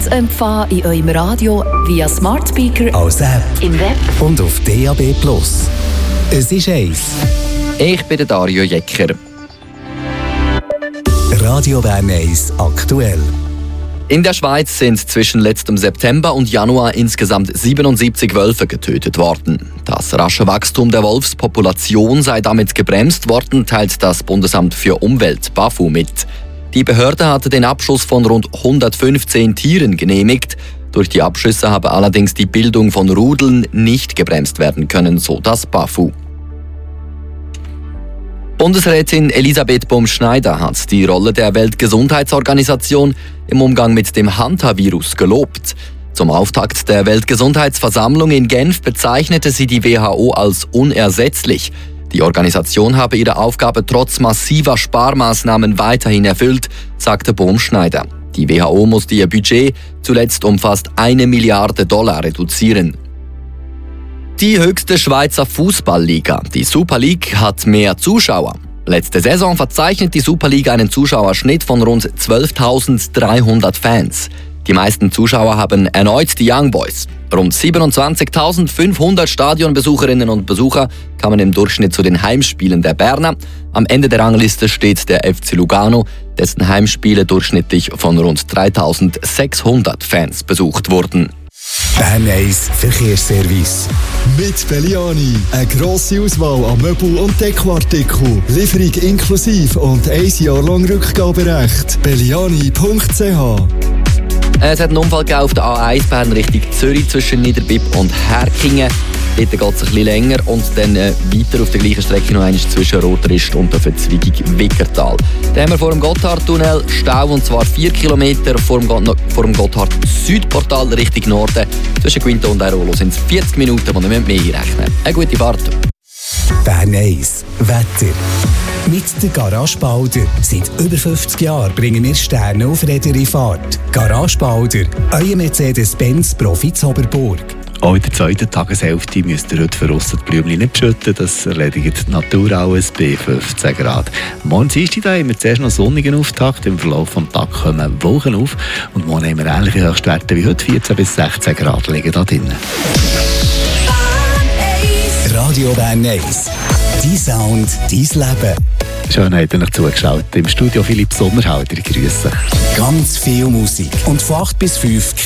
Kurzempfang in eurem Radio via Smart Speaker, als App im Web und auf DAB+. Es ist 1. Ich bin der Dario Jecker. Radio Bern 1 aktuell. In der Schweiz sind zwischen letztem September und Januar insgesamt 77 Wölfe getötet worden. Das rasche Wachstum der Wolfspopulation sei damit gebremst worden, teilt das Bundesamt für Umwelt BAFU mit. Die Behörde hatte den Abschuss von rund 115 Tieren genehmigt. Durch die Abschüsse habe allerdings die Bildung von Rudeln nicht gebremst werden können, so das BAFU. Bundesrätin Elisabeth Bumsch-Schneider hat die Rolle der Weltgesundheitsorganisation im Umgang mit dem Hantavirus gelobt. Zum Auftakt der Weltgesundheitsversammlung in Genf bezeichnete sie die WHO als unersetzlich. Die Organisation habe ihre Aufgabe trotz massiver Sparmaßnahmen weiterhin erfüllt, sagte Bumsch-Schneider. Die WHO musste ihr Budget zuletzt um fast $1 Milliarde reduzieren. Die höchste Schweizer Fußballliga, die Super League, hat mehr Zuschauer. Letzte Saison verzeichnet die Super League einen Zuschauerschnitt von rund 12.300 Fans. Die meisten Zuschauer haben erneut die Young Boys. Rund 27.500 Stadionbesucherinnen und Besucher kamen im Durchschnitt zu den Heimspielen der Berner. Am Ende der Rangliste steht der FC Lugano, dessen Heimspiele durchschnittlich von rund 3.600 Fans besucht wurden. Bern 1 Verkehrsservice. Mit Belliani. Eine grosse Auswahl an Möbel- und Dekoartikeln. Lieferung inklusive und 1 Jahr lang Rückgaberecht. Belliani.ch. Es hat einen Unfall auf der A1 Bern Richtung Zürich zwischen Niederbipp und Herkingen. Dort geht es ein bisschen länger und dann weiter auf der gleichen Strecke noch einmal zwischen Rotrist und der Verzweigung Wickertal. Dann haben wir vor dem Gotthardtunnel Stau, und zwar 4 Kilometer vor dem Gotthard-Südportal Richtung Norden. Zwischen Quinto und Airolo sind es 40 Minuten, wo wir mehr einrechnen. Eine gute Fahrt. Bern 1 Wetter. Mit der Garage Balder. Seit über 50 Jahren bringen wir Sterne auf Räder in Fahrt. Garage Balder, euer Mercedes-Benz Profi Oberburg. Auch in der zweiten Tageshälfte müsst ihr heute für die Blümchen nicht beschütten. Das erledigt die Natur alles bei 15 Grad. Morgen Dienstag haben wir zuerst noch sonnigen Auftakt. Im Verlauf des Tages kommen Wolken auf. Und morgen haben wir ähnliche Höchstwerte wie heute. 14 bis 16 Grad liegen da drinnen. Radio Bern 1. Dein Sound, dein Leben. Schön, habt ihr noch zugeschaut. Im Studio Philipp Sommerhalter. Grüße. Ganz viel Musik. Und von 8 bis 5